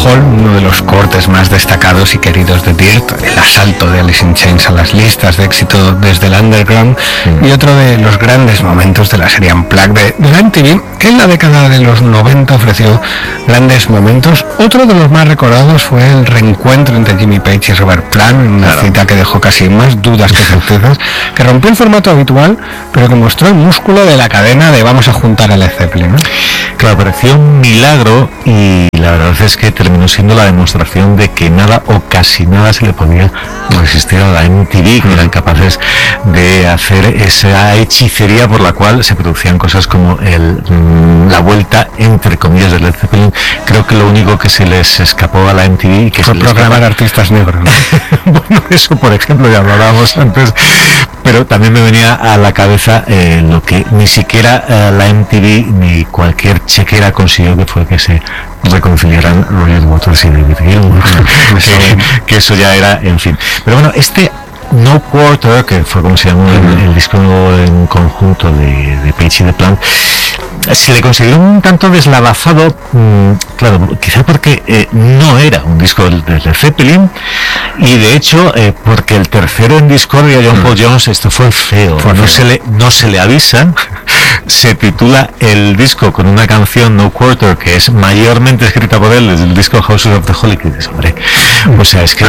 Hall, uno de los cortes más destacados y queridos de Dirt, el asalto de Alice in Chains a las listas de éxito desde el underground, y otro de los grandes momentos de la serie Unplugged de la MTV, que en la década de los 90 ofreció grandes momentos. Otro de los más recordados fue el reencuentro entre Jimmy Page y Robert Plant, en una cita que dejó casi más dudas que certezas, que rompió el formato habitual, pero que mostró el músculo de la cadena de vamos a juntar a Led Zeppelin, ¿no? Claro, pareció un milagro, y la verdad es que terminó siendo la demostración de que nada o casi nada se le podía resistir a la MTV, que eran capaces de hacer esa hechicería por la cual se producían cosas como la vuelta, entre comillas, de Led Zeppelin. Creo que lo único que se les escapó a la MTV, que fue programar artistas negros, ¿no? Bueno, eso por ejemplo ya hablábamos antes, pero también me venía a la cabeza lo que ni siquiera la MTV ni cualquier chequera consiguió, que fue que se reconciliaran Roger Waters y David Gilmour, que eso ya era, en fin. Pero bueno, este No Quarter, que fue como se llamó el disco en conjunto de Page y de Plant, se le consideró un tanto deslavazado, claro, quizá porque no era un disco de Led Zeppelin, y de hecho porque el tercero en discordia, John Paul Jones, esto fue feo, no se le avisa. Se titula el disco con una canción, No Quarter, que es mayormente escrita por él, desde el disco Houses of the Holy, que dices, hombre, o sea, es que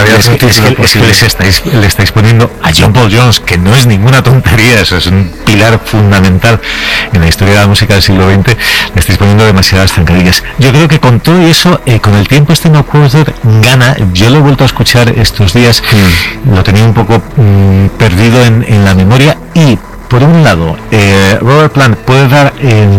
le estáis poniendo a John Paul Jones, que no es ninguna tontería, eso es un pilar fundamental en la historia de la música del siglo XX, le estáis poniendo demasiadas zancadillas. Yo creo que con todo eso, con el tiempo este No Quarter gana. Yo lo he vuelto a escuchar estos días, lo tenía un poco perdido en la memoria, y por un lado, Robert Plant puede dar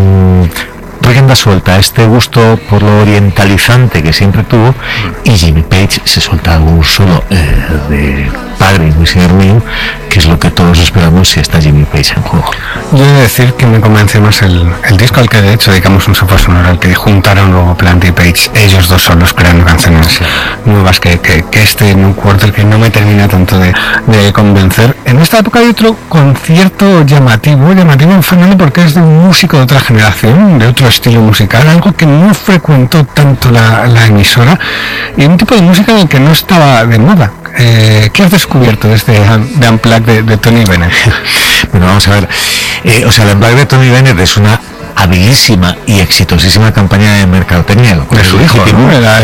rienda suelta a este gusto por lo orientalizante que siempre tuvo, y Jimmy Page se suelta un solo de padre y señor mío, que es lo que todos esperamos si está Jimmy Page en juego. Yo he de decir que me convence más el disco al que de hecho dedicamos un sofá sonoro, al que juntaron luego Plant y Page, ellos dos solos creando canciones nuevas, que este No Quarter, que no me termina tanto de convencer. En esta época hay otro concierto llamativo en Fernando, porque es de un músico de otra generación, de otro estilo musical, algo que no frecuentó tanto la emisora, y un tipo de música en el que no estaba de moda. ¿Qué has descubierto desde The Unplugged de Tony Bennett? Bueno, vamos a ver. El Unplugged de Tony Bennett es una habilísima y exitosísima campaña de mercadotecnia de su hijo, ¿no? Era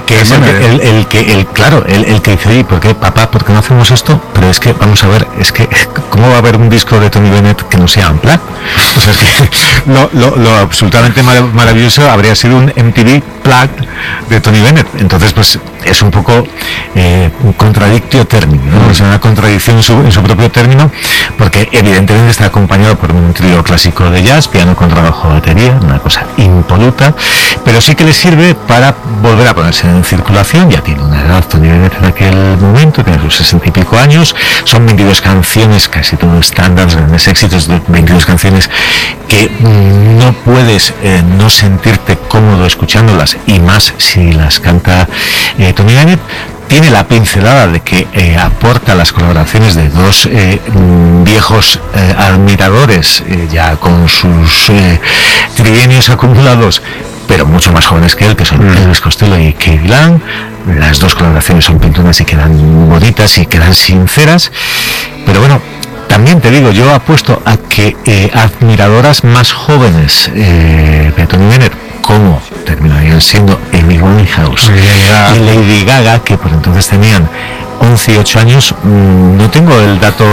el que dice, oye, ¿por qué, papá, por qué no hacemos esto? Pero es que, vamos a ver, es que ¿cómo va a haber un disco de Tony Bennett que no sea Unplugged? O sea, es que lo absolutamente maravilloso habría sido un MTV Plugged de Tony Bennett. Entonces, pues es un poco un contradictio término, ¿no? O sea, una contradicción en su propio término, porque evidentemente está acompañado por un trío clásico de jazz, piano con trabajo de batería, una cosa impoluta, pero sí que le sirve para volver a ponerse en circulación. Ya tiene una edad Tony Bennett en aquel momento, tiene sus 60 y pico años, son 22 canciones, casi todos estándares, grandes éxitos, 22 canciones que no puedes no sentirte cómodo escuchándolas, y más si las canta Tony Bennett. Tiene la pincelada de que aporta las colaboraciones de dos viejos admiradores, ya con sus trienios acumulados, pero mucho más jóvenes que él, que son Elvis Costello y Katie Lang. Las dos colaboraciones son pinturas y quedan bonitas y quedan sinceras, pero bueno, también te digo, yo apuesto a que admiradoras más jóvenes de Tony Bennett, como terminarían siendo Amy Winehouse y Lady Gaga, que por entonces tenían 11 y 8 años, no tengo el dato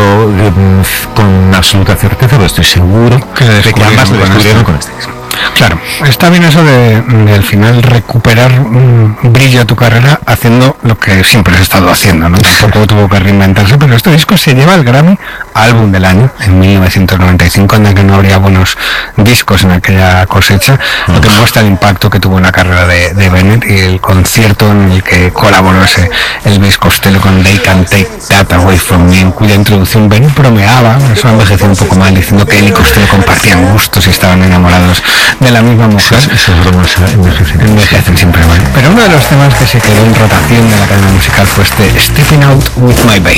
con absoluta certeza, pero estoy seguro de que ambas lo descubrieron con este disco. Claro, está bien eso de al final recuperar brillo a tu carrera haciendo lo que siempre has estado haciendo, ¿no? Tampoco tuvo que reinventarse, pero este disco se lleva el Grammy Álbum del Año en 1995, en el que no habría buenos discos en aquella cosecha, lo que muestra el impacto que tuvo en la carrera de Bennett, y el concierto en el que colaboró ese Elvis Costello con They Can't Take That Away From Me, en cuya introducción Bennett bromeaba, eso envejeció un poco mal, diciendo que él y Costello compartían gustos y estaban enamorados de la misma mujer. Esas bromas envejecen siempre mal. Pero uno de los temas que se quedó en rotación de la cadena musical fue este Stepping Out With My Babe.